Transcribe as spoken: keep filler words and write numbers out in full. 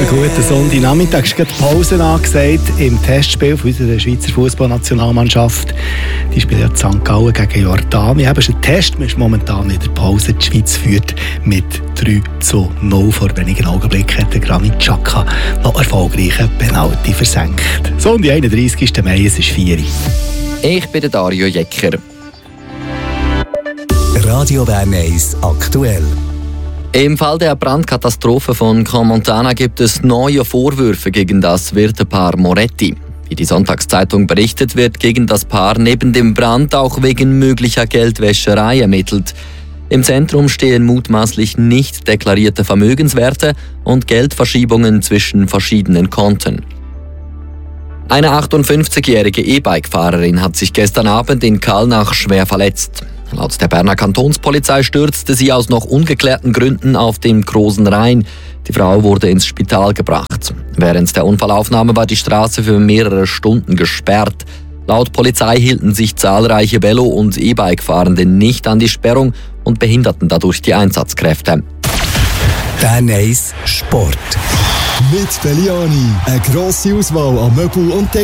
guten Sonntagnachmittag. Es ist gerade Pause angesagt im Testspiel von unserer Schweizer Fußballnationalmannschaft. Die spielen ja Sankt Gallen gegen Jordanien. Es ist ein Test, man ist momentan in der Pause. Die Schweiz führt mit drei zu null. Vor wenigen Augenblicken hat der Granit Xhaka noch erfolgreichen Penalty versenkt. Sonntag, einunddreißigsten Mai, es ist vier Uhr. Ich bin der Dario Jecker. Radio Bern eins aktuell. Im Fall der Brandkatastrophe von Crans-Montana gibt es neue Vorwürfe gegen das Wirtepaar Moretti. Wie die Sonntagszeitung berichtet, wird gegen das Paar neben dem Brand auch wegen möglicher Geldwäscherei ermittelt. Im Zentrum stehen mutmaßlich nicht deklarierte Vermögenswerte und Geldverschiebungen zwischen verschiedenen Konten. Eine achtundfünfzigjährige E-Bike-Fahrerin hat sich gestern Abend in Kallnach schwer verletzt. Laut der Berner Kantonspolizei stürzte sie aus noch ungeklärten Gründen auf dem Großen Rhein. Die Frau wurde ins Spital gebracht. Während der Unfallaufnahme war die Straße für mehrere Stunden gesperrt. Laut Polizei hielten sich zahlreiche Velo- und E-Bike-Fahrende nicht an die Sperrung und behinderten dadurch die Einsatzkräfte. Bern eins Sport. Mit Belliani. Eine grosse Auswahl an Möbel und